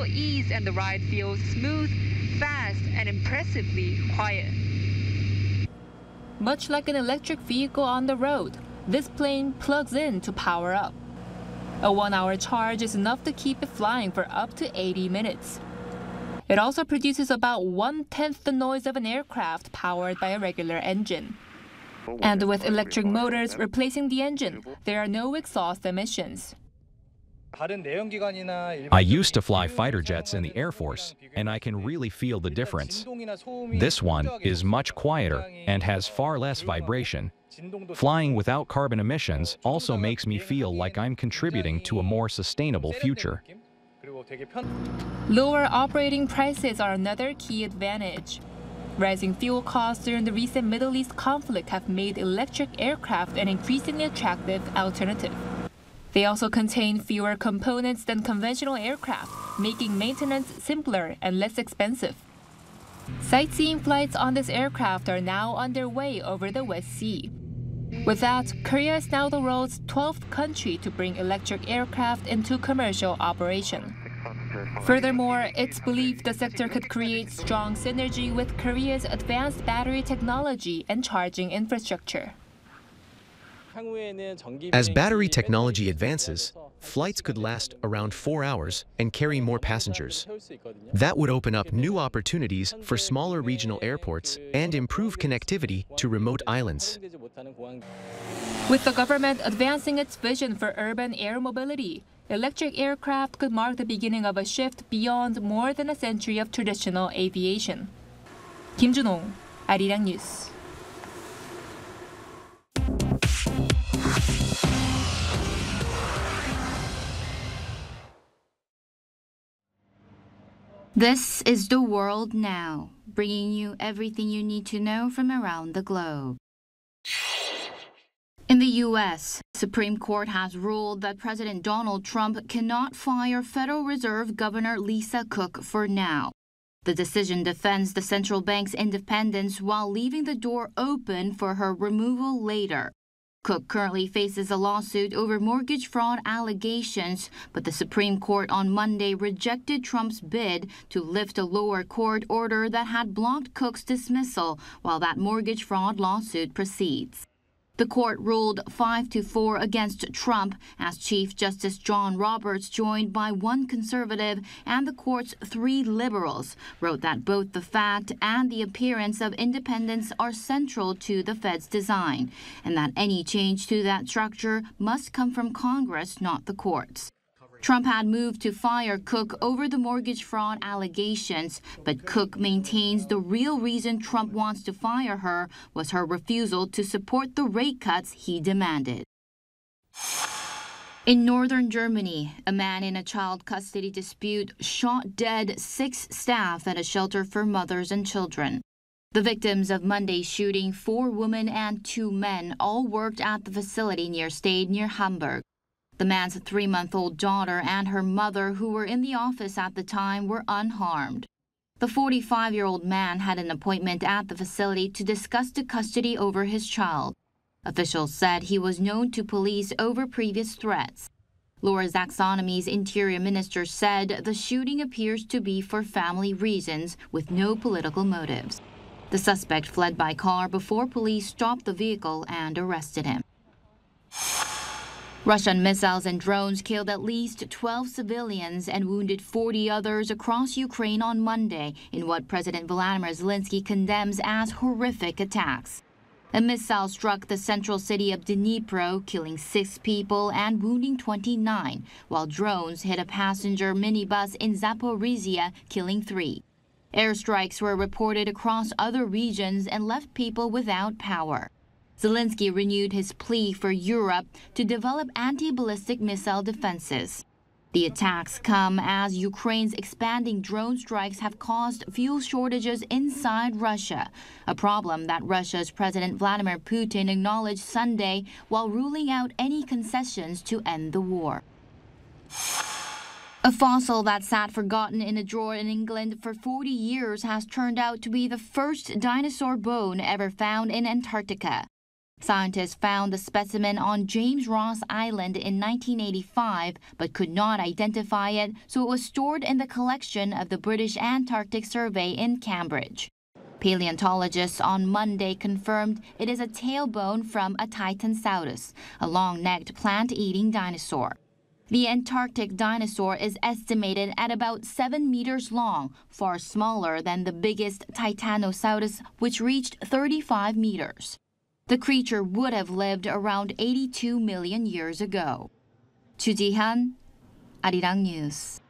ease and the ride feels smooth, fast, and impressively quiet. Much like an electric vehicle on the road, this plane plugs in to power up. A 1-hour charge is enough to keep it flying for up to 80 minutes. It also produces about 1/10 the noise of an aircraft powered by a regular engine. And with electric motors replacing the engine, there are no exhaust emissions. I used to fly fighter jets in the Air Force, and I can really feel the difference. This one is much quieter and has far less vibration. Flying without carbon emissions also makes me feel like I'm contributing to a more sustainable future. Lower operating prices are another key advantage. Rising fuel costs during the recent Middle East conflict have made electric aircraft an increasingly attractive alternative. They also contain fewer components than conventional aircraft, making maintenance simpler and less expensive. Sightseeing flights on this aircraft are now underway over the West Sea. With that, Korea is now the world's 12th country to bring electric aircraft into commercial operation. Furthermore, it's believed the sector could create strong synergy with Korea's advanced battery technology and charging infrastructure. As battery technology advances, flights could last around 4 hours and carry more passengers. That would open up new opportunities for smaller regional airports and improve connectivity to remote islands. With the government advancing its vision for urban air mobility, electric aircraft could mark the beginning of a shift beyond more than a century of traditional aviation. Kim Junong, Arirang News. This is The World Now, bringing you everything you need to know from around the globe. In the U.S., Supreme Court has ruled that President Donald Trump cannot fire Federal Reserve Governor Lisa Cook for now. The decision defends the central bank's independence while leaving the door open for her removal later. Cook currently faces a lawsuit over mortgage fraud allegations, but the Supreme Court on Monday rejected Trump's bid to lift a lower court order that had blocked Cook's dismissal while that mortgage fraud lawsuit proceeds. The court ruled 5-4 against Trump as Chief Justice John Roberts, joined by one conservative and the court's 3 liberals, wrote that both the fact and the appearance of independence are central to the Fed's design, and that any change to that structure must come from Congress, not the courts. Trump had moved to fire Cook over the mortgage fraud allegations, but Cook maintains the real reason Trump wants to fire her was her refusal to support the rate cuts he demanded. In northern Germany, a man in a child custody dispute shot dead 6 staff at a shelter for mothers and children. The victims of Monday's shooting, 4 women and 2 men, all worked at the facility near Hamburg. The man's 3-month-old daughter and her mother, who were in the office at the time, were unharmed. The 45-year-old man had an appointment at the facility to discuss the custody over his child. Officials said he was known to police over previous threats. Laura Zaxonomy's interior minister said the shooting appears to be for family reasons with no political motives. The suspect fled by car before police stopped the vehicle and arrested him. Russian missiles and drones killed at least 12 civilians and wounded 40 others across Ukraine on Monday in what President Volodymyr Zelensky condemns as horrific attacks. A missile struck the central city of Dnipro, killing 6 people and wounding 29, while drones hit a passenger minibus in Zaporizhia, killing 3. Airstrikes were reported across other regions and left people without power. Zelensky renewed his plea for Europe to develop anti-ballistic missile defenses. The attacks come as Ukraine's expanding drone strikes have caused fuel shortages inside Russia, a problem that Russia's President Vladimir Putin acknowledged Sunday while ruling out any concessions to end the war. A fossil that sat forgotten in a drawer in England for 40 years has turned out to be the first dinosaur bone ever found in Antarctica. Scientists found the specimen on James Ross Island in 1985 but could not identify it, so it was stored in the collection of the British Antarctic Survey in Cambridge. Paleontologists on Monday confirmed it is a tailbone from a Titansaurus, a long-necked plant-eating dinosaur. The Antarctic dinosaur is estimated at about 7 meters long, far smaller than the biggest Titanosaurus, which reached 35 meters. The creature would have lived around 82 million years ago. Chu Ji-hyun, Arirang News.